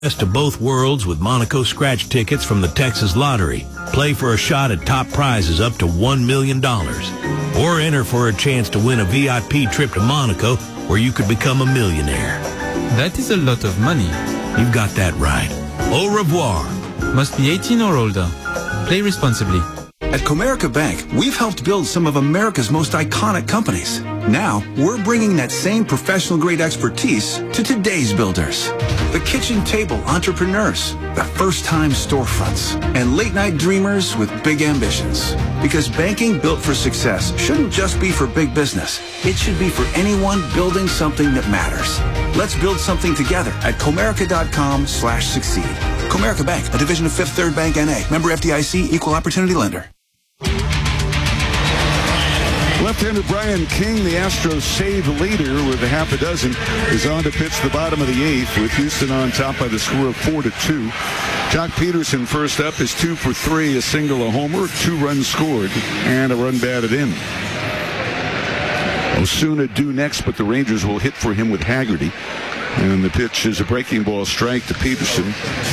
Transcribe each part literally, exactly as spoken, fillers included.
Best of both worlds with Monaco scratch tickets from the Texas Lottery. Play for a shot at top prizes up to one million dollars. Or enter for a chance to win a V I P trip to Monaco where you could become a millionaire. That is a lot of money. You've got that right. Au revoir. Must be eighteen or older. Play responsibly. At Comerica Bank, we've helped build some of America's most iconic companies. Now, we're bringing that same professional-grade expertise to today's builders. The kitchen table entrepreneurs, the first-time storefronts, and late-night dreamers with big ambitions. Because banking built for success shouldn't just be for big business. It should be for anyone building something that matters. Let's build something together at Comerica.com slash succeed. Comerica Bank, a division of Fifth Third Bank N A. Member F D I C, Equal Opportunity Lender. Left-hander Brian King, the Astros save leader with a half a dozen, is on to pitch the bottom of the eighth with Houston on top by the score of four to two. Jock Peterson first up is two for three, a single, a homer, two runs scored, and a run batted in. Osuna due next, but the Rangers will hit for him with Haggerty. And the pitch is a breaking ball strike to Peterson.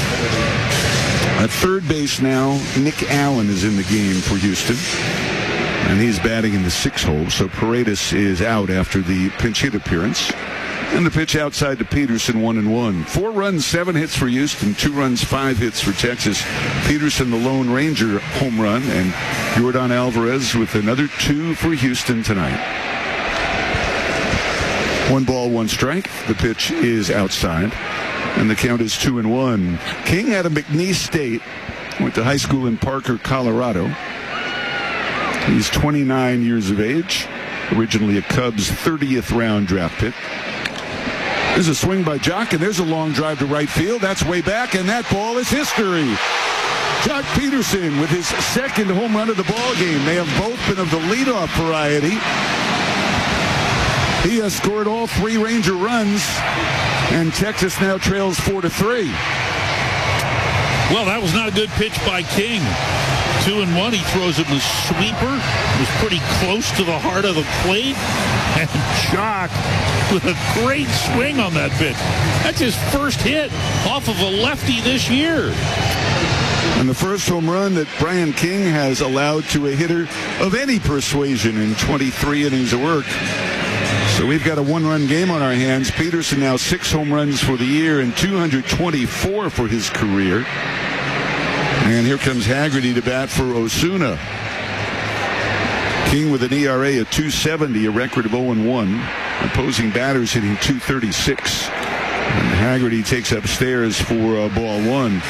At third base now, Nick Allen is in the game for Houston. And he's batting in the sixth hole, so Paredes is out after the pinch hit appearance. And the pitch outside to Peterson, one and one. Four runs, seven hits for Houston, two runs, five hits for Texas. Peterson, the Lone Ranger home run, and Yordan Alvarez with another two for Houston tonight. One ball, one strike. The pitch is outside, and the count is two and one. King had a McNeese State, went to high school in Parker, Colorado. He's twenty-nine years of age, originally a Cubs thirtieth round draft pick. There's a swing by Jock, and there's a long drive to right field. That's way back, and that ball is history. Jock Peterson with his second home run of the ball game. They have both been of the leadoff variety. He has scored all three Ranger runs, and Texas now trails four to three. Well, that was not a good pitch by King. Two and one, he throws him a sweeper. It was pretty close to the heart of the plate. And Jock with a great swing on that pitch. That's his first hit off of a lefty this year. And the first home run that Brian King has allowed to a hitter of any persuasion in twenty-three innings of work. So we've got a one-run game on our hands. Peterson now six home runs for the year and two hundred twenty-four for his career. And here comes Haggerty to bat for Osuna. King with an E R A of two seventy, a record of oh and one. Opposing batters hitting two thirty-six. And Haggerty takes upstairs for uh, ball one.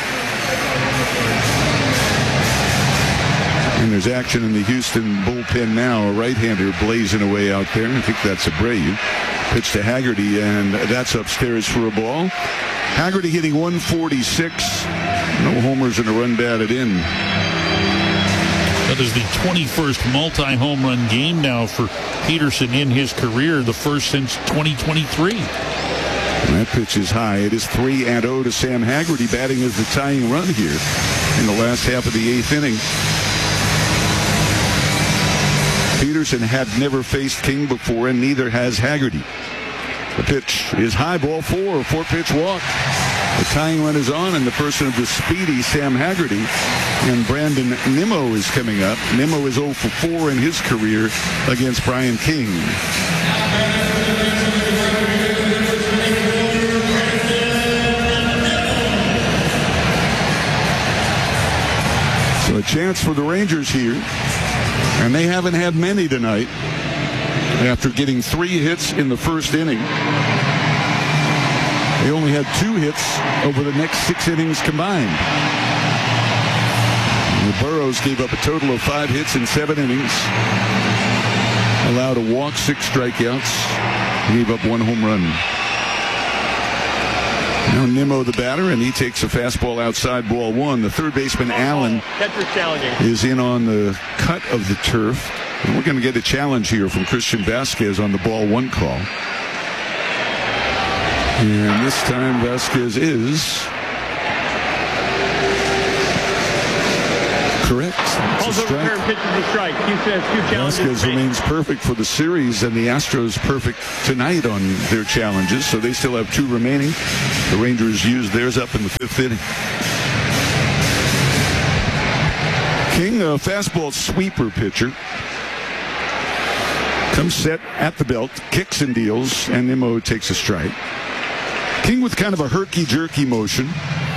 And there's action in the Houston bullpen now. A right-hander blazing away out there. I think that's Abreu. Pitch to Haggerty, and that's upstairs for a ball. Haggerty hitting one forty-six. No homers and a run batted in. That is the twenty-first multi-home run game now for Peterson in his career, the first since twenty twenty-three. And that pitch is high. It is three and oh to Sam Haggerty, batting as the tying run here in the last half of the eighth inning. Peterson had never faced King before, and neither has Haggerty. The pitch is high, ball four, four-pitch walk. The tying run is on, and the person of the speedy Sam Haggerty, and Brandon Nimmo is coming up. Nimmo is oh for four in his career against Brian King. So a chance for the Rangers here, and they haven't had many tonight after getting three hits in the first inning. They only had two hits over the next six innings combined. And the Burrows gave up a total of five hits in seven innings. Allowed a walk, six strikeouts. Gave up one home run. Now Nimmo the batter, and he takes a fastball outside, ball one. The third baseman, Allen, is in on the cut of the turf. And we're going to get a challenge here from Christian Vasquez on the ball one call. And this time Vasquez is Correct. It's Also return pitches to strike. Houston has two challenges. Vasquez remains perfect for the series, and the Astros perfect tonight on their challenges, so they still have two remaining. The Rangers used theirs up in the fifth inning. King, a fastball sweeper pitcher, comes set at the belt, kicks and deals, and Nimmo takes a strike. King with kind of a herky-jerky motion.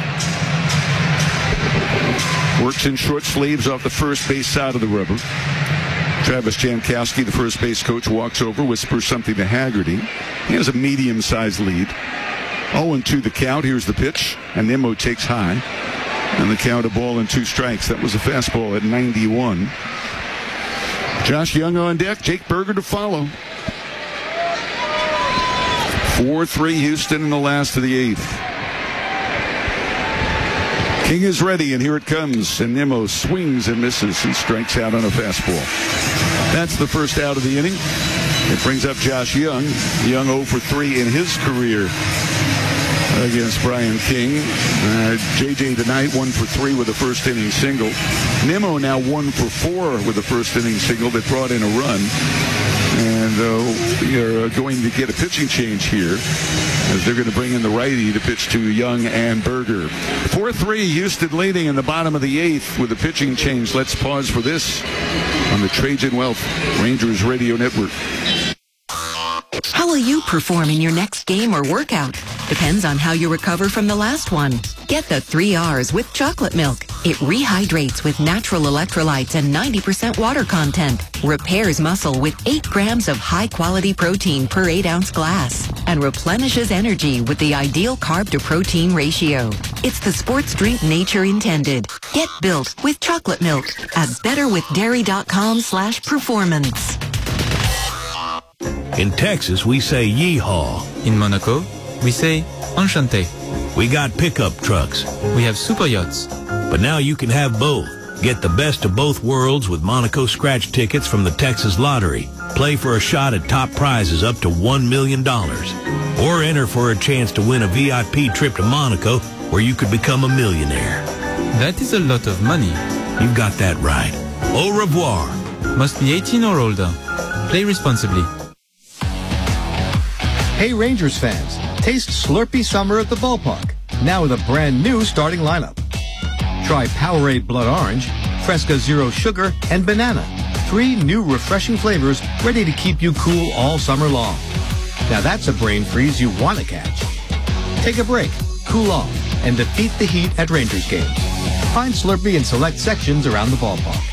Works in short sleeves off the first base side of the rubber. Travis Jankowski, the first base coach, walks over, whispers something to Haggerty. He has a medium-sized lead. oh and two the count. Here's the pitch, and Nimmo takes high. And the count, a ball and two strikes. That was a fastball at ninety-one. Josh Young on deck, Jake Berger to follow. four three Houston in the last of the eighth. King is ready, and here it comes. And Nimmo swings and misses and strikes out on a fastball. That's the first out of the inning. It brings up Josh Young. Young oh for three in his career against Brian King. Uh, J J tonight one for three with a first inning single. Nimmo now one for four with a first inning single that brought in a run. And uh, we are going to get a pitching change here as they're going to bring in the righty to pitch to Young and Berger. four three Houston leading in the bottom of the eighth with a pitching change. Let's pause for this on the Trajan Wealth Rangers Radio Network. How will you perform in your next game or workout? Depends on how you recover from the last one. Get the three R's with chocolate milk. It rehydrates with natural electrolytes and ninety percent water content. Repairs muscle with eight grams of high-quality protein per eight ounce glass. And replenishes energy with the ideal carb-to-protein ratio. It's the sports drink nature intended. Get built with chocolate milk at betterwithdairy.com slash performance. In Texas, we say yeehaw. In Monaco, we say enchanté. We got pickup trucks. We have super yachts. But now you can have both. Get the best of both worlds with Monaco scratch tickets from the Texas Lottery. Play for a shot at top prizes up to one million dollars. Or enter for a chance to win a V I P trip to Monaco where you could become a millionaire. That is a lot of money. You've got that right. Au revoir. Must be eighteen or older. Play responsibly. Hey Rangers fans, taste Slurpee Summer at the ballpark, now with a brand new starting lineup. Try Powerade Blood Orange, Fresca Zero Sugar, and Banana. Three new refreshing flavors ready to keep you cool all summer long. Now that's a brain freeze you want to catch. Take a break, cool off, and defeat the heat at Rangers games. Find Slurpee in select sections around the ballpark.